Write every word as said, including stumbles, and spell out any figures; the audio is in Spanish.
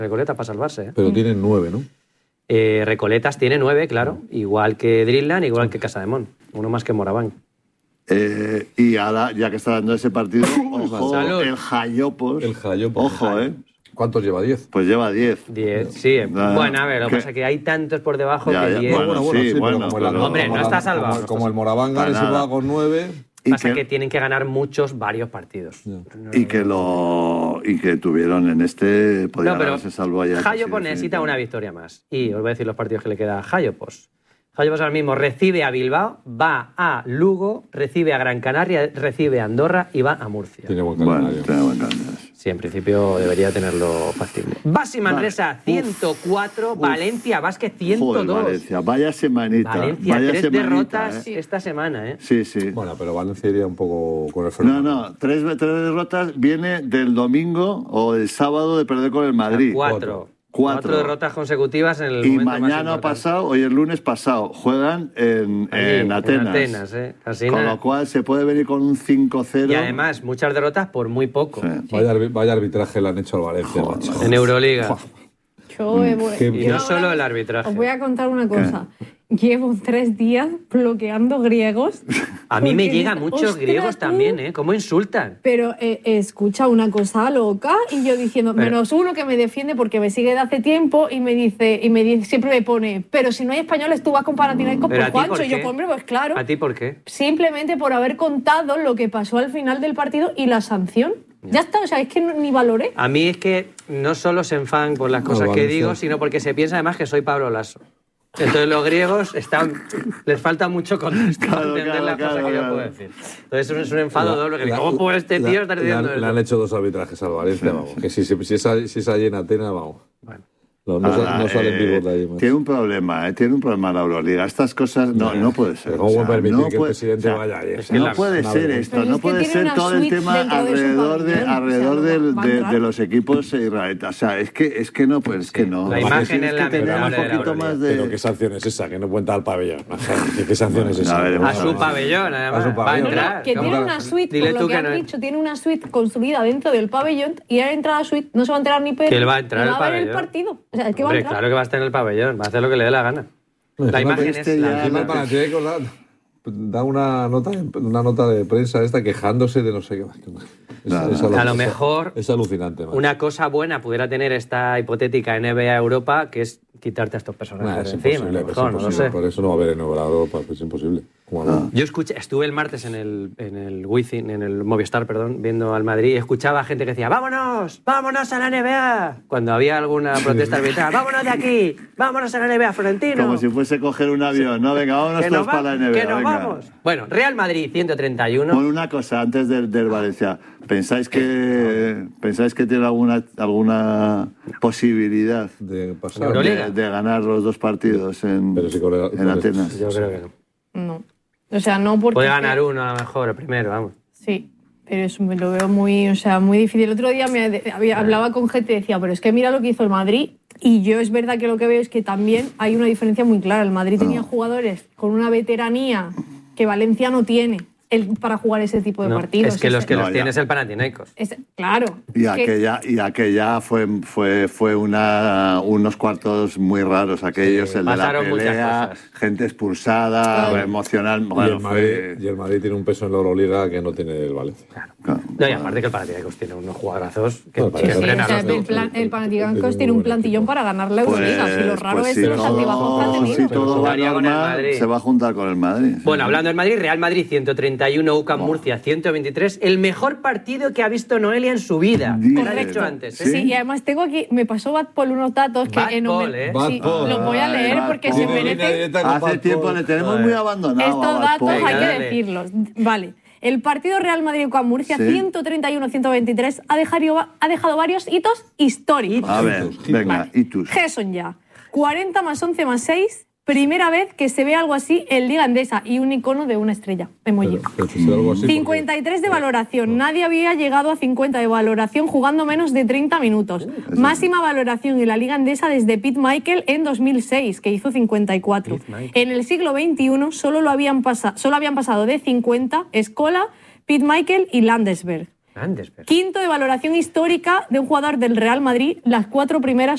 Recoleta para salvarse. ¿eh? Pero mm. tienen nueve, ¿no? Eh, Recoletas tiene nueve, claro. Igual que Dreamland, igual que Casademont. Uno más que Moraván. Eh, y ahora, ya que está dando ese partido, ojo, Salud. el Jayopos. El Jayopos. Ojo, ¿eh? ¿Cuántos lleva? ¿diez? Pues lleva diez. diez, sí. Nada. Bueno, a ver, lo que ¿Qué? pasa es que hay tantos por debajo Ya, que ya. diez. Bueno, bueno, bueno, Sí, sí, bueno, pero como pero- la- Hombre, como no la- está salvado. Como, como el Moraván Para gane se nada. va con nueve... Y Pasa que, que tienen que ganar muchos, varios partidos. Ya. y que lo y que tuvieron en este podían No, pero haberse salvado ya. Jayopos casi necesita definitivamente. una victoria más. Y os voy a decir los partidos que le queda a Jayopos. Jayopos ahora mismo recibe a Bilbao, va a Lugo, recibe a Gran Canaria, recibe a Andorra y va a Murcia. Tiene buen Bueno, calendario. tiene buen calendario. Sí, en principio debería tenerlo factible. Basi Manresa, Uf. ciento cuatro. Uf. Valencia Vázquez, ciento dos. Joder, Valencia, vaya semanita. Valencia, vaya tres semanita, derrotas ¿eh? esta semana, ¿eh? Sí, sí. Bueno, pero Valencia iría un poco con el No, freno. no, tres, tres derrotas viene del domingo o del sábado de perder con el Madrid. Cuatro. Cuatro. Cuatro derrotas consecutivas en el Y momento más mañana importante. pasado, hoy el lunes pasado, juegan en, Allí, en Atenas. En Atenas, ¿eh? Así Con nada. lo cual se puede venir con un cinco cero. Y además, muchas derrotas por muy poco. Sí. Vaya, arbi- vaya arbitraje le han hecho al Valencia, Joder. macho. En Euroliga. Yo, eh, voy- Qué yo Y no ahora solo el arbitraje. Os voy a contar una cosa. Llevo tres días bloqueando griegos. A mí me porque llegan dice, muchos "Ostras, griegos tú". también, ¿eh? ¿Cómo insultan? Pero eh, escucha una cosa loca y yo diciendo, Pero- menos uno que me defiende porque me sigue de hace tiempo y me dice, y me dice, siempre me pone, pero si no hay españoles, tú vas con Panathinaikos ¿Pero por a ti Juancho. por Y yo, qué? pues, hombre, pues claro. ¿A ti por qué? Simplemente por haber contado lo que pasó al final del partido y la sanción. Ya está, o sea, es que no- ni valoré. A mí es que no solo se enfadan por las cosas que Valencia. digo, sino porque se piensa además que soy Pablo Lasso. Entonces los griegos están, les falta mucho contexto para Claro, entender claro, las cosas claro, que yo claro. puedo decir. Entonces es un enfado doble. Que La- ¿Cómo puede este la- tío estar le diciendo han- eso? Le han hecho dos arbitrajes al Valencia, vamos. Que si, si, si, es, a- si es allí en Atenas, vamos. Bueno. No, no, sa- Ah, no salen eh, vivos de allí, macho. Tiene un problema, eh, tiene un problema la Euroliga. Estas cosas no, no puede ser. Pero ¿cómo o sea, permitir no que el puede- presidente o sea, vaya allí? es que No la- puede una ser vergüenza. esto, Pero no es que puede tiene ser una todo el suite tema dentro de su alrededor, de, pabellón, o sea, alrededor no del- va a de, entrar. de los equipos israelíes. O sea, es que, es que no, pues es que no. La Además, imagen tienes es que tener un lamentable de la poquito Euroliga. más de... Pero ¿qué sanción es esa? Que no cuenta al pabellón. ¿Qué, qué sanción es A esa? ver, A vamos su pabellón, además. A su Va a pabellón. No, entrar. no, que tiene Claro. una suite, Dile por tú lo que, que han no. dicho, tiene una suite construida dentro del pabellón y al entrar a la suite no se va a enterar ni Pedro. Que él va a entrar y al va a ver el pabellón. partido. O sea, es que va a Hombre, entrar. claro que va a estar en el pabellón, va a hacer lo que le dé la gana. La Encima, imagen este es ya- la Encima el Panathinaikos da, da una nota, una nota de prensa esta quejándose de no sé qué. Es, Nada. es alu- A lo es- mejor Es alucinante, macho. una cosa buena pudiera tener esta hipotética N B A Europa, que es quitarte a estos personajes Nah, de es encima. imposible, A lo es mejor, no lo imposible. sé. Por eso no va a haber en Europa, es imposible. ¿Cómo no? Yo escuché, estuve el martes en el, en el Wizzing, en el Movistar, perdón, viendo al Madrid y escuchaba a gente que decía ¡vámonos! ¡Vámonos a la N B A! Cuando había alguna protesta arbitral ¡vámonos de aquí! ¡Vámonos a la N B A, Florentino! Como si fuese coger un avión. No, venga, vámonos ¡Que todos nos, va- para la N B A. que nos venga. vamos! Bueno, Real Madrid ciento treinta y uno. Bueno, una cosa, antes del, del Valencia. ¿Pensáis que, ¿Pensáis que tiene alguna, alguna posibilidad De pasar. Euroliga. de, de ganar los dos partidos en, Pero si con el- en con el- Atenas? Yo creo que no. No. O sea, no porque... Puede ganar uno a lo mejor, el primero, vamos. Sí, pero eso me lo veo muy, o sea, muy difícil. El otro día me de- había- hablaba con gente y decía, pero es que mira lo que hizo el Madrid. Y yo es verdad que lo que veo es que también hay una diferencia muy clara. El Madrid tenía jugadores con una veteranía que Valencia no tiene el, para jugar ese tipo de No, partidos. es que los que No, los ya. tiene es el Panathinaikos. Es- claro. Y es que- aquella, y aquella fue, fue, fue una, unos cuartos muy raros, aquellos, Sí, el de la pasaron muchas pelea, cosas. gente expulsada, Claro. emocional. Y, Bueno, el Madrid, fue, y el Madrid tiene un peso en la Euroliga que no tiene el Valencia. claro. No, y aparte que el Panathinaikos tiene unos jugadorazos que, Bueno, que parece- Sí, frenan o sea, los dos. el, plan- el Panathinaikos Es tiene muy un buen plantillón equipo. para ganar la Euroliga. Pues, si lo raro pues es si los altibajos que ha todo, tenido. si todo va Jugaría con el normal, Madrid. se va a juntar con el Madrid. Bueno, hablando del Madrid, Real Madrid ciento treinta y uno, U C A M Murcia ciento veintitrés. El mejor partido que ha visto Noelia en su vida. Dice. Lo ha dicho antes. ¿eh? Sí. Sí, y además tengo aquí, me pasó Bad Paul unos datos que Bad en homen- Paul, ¿eh? Bad Sí, Paul. los voy a Ay, leer Bad porque Paul. se Tiene línea merecen. directa con Hace Bad tiempo Paul. le tenemos Joder. muy abandonado. a Estos Bad datos Paul. hay que Dale. decirlos. Vale. El partido Real Madrid-U C A M Murcia Sí. ciento treinta y uno a ciento veintitrés ha dejado, ha dejado varios hitos históricos. A ver, venga, Vale. Itus. Gerson ya. cuarenta más once más seis. Primera vez que se ve algo así en Liga Endesa y un icono de una estrella. Emoji. Pero, pero si es algo así, cincuenta y tres de valoración. Nadie había llegado a cincuenta de valoración jugando menos de treinta minutos. Máxima valoración en la Liga Endesa desde Pete Michael en dos mil seis, que hizo cincuenta y cuatro. Pete Michael. En el siglo veintiuno solo, lo habían pasa- solo habían pasado de cincuenta Escola, Pete Michael y Landesberg. Grandes personas. Quinto de valoración histórica de un jugador del Real Madrid, las cuatro primeras